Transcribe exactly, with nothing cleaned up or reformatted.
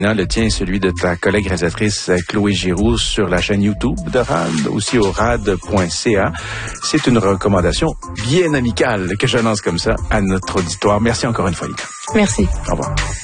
Le tien et celui de ta collègue réalisatrice Chloé Giroux sur la chaîne YouTube de R A D, aussi au rad point c a. C'est une recommandation bien amicale que j'annonce comme ça à notre auditoire. Merci encore une fois, Lina. Merci. Au revoir.